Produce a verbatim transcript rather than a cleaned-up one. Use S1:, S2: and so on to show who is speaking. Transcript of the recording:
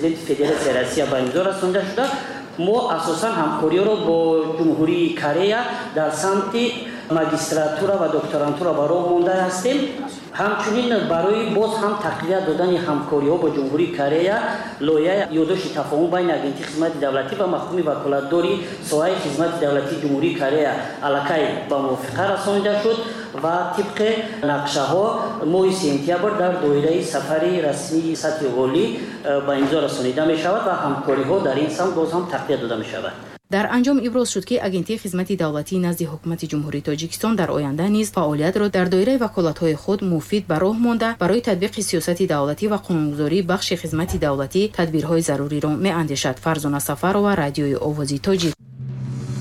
S1: президент Федерация Россия ба имзо расонда шуда. ما اساساً همکاری رو با جمهوری کره در سمت ماجستراتورا و دکترانتورا برای مونده هستیم. همچنین برای باز هم تقویت دادن همکاری ها با جمهوری کره لایحه یادداشت تفاهم بین اگنتی خدمات دولتی و مفهوم وکالتداری ساحه خدمات دولتی جمهوری کره علاقه به موافقه رسانیده شد و طبق نقشه ها ماه سپتامبر در دایره سفری رسمی سطح عالی به امضا رسانیده می شود و همکاری ها در این سمت باز هم تقویت داده می شود.
S2: در انجام ابراز شد که اگنتی خدمت دولتی نزد حکومت جمهوری تاجیکستان در آینده نیز فعالیت را در دایره وکالت‌های خود مفید به راه مانده برای تطبیق سیاست دولتی و قانونگذاری بخش خدمت دولتی تدبیرهای ضروری را می‌اندیشد. فرزانه سفرова، رادیوی آوازی تاجیک.